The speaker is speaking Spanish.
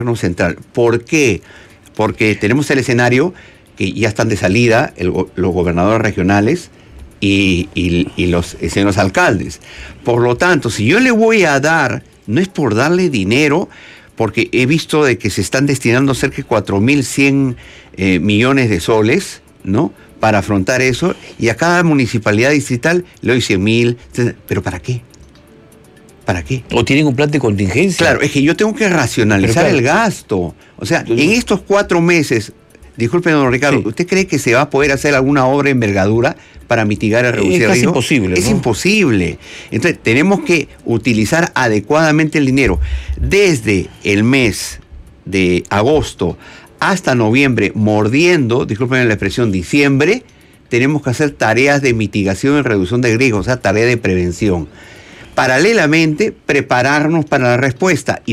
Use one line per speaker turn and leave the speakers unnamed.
central. ¿Por qué? Porque tenemos el escenario que ya están de salida los gobernadores regionales y los señores alcaldes. Por lo tanto, si yo le voy a dar, no es por darle dinero, porque he visto de que se están destinando cerca de 4.100 millones de soles, ¿no?, para afrontar eso, y a cada municipalidad distrital le doy 100.000, ¿pero para qué? ¿Para qué?
¿O tienen un plan de contingencia?
Claro, es que yo tengo que racionalizar el gasto. O sea, en estos 4 meses, disculpe, don Ricardo, sí, ¿usted cree que se va a poder hacer alguna obra de envergadura para mitigar el reducir riesgo?
Es casi imposible,
Es
¿no?
imposible. Entonces, tenemos que utilizar adecuadamente el dinero. Desde el mes de agosto hasta noviembre, mordiendo, disculpen la expresión, diciembre, tenemos que hacer tareas de mitigación y reducción de riesgo, o sea, tareas de prevención. Paralelamente, prepararnos para la respuesta.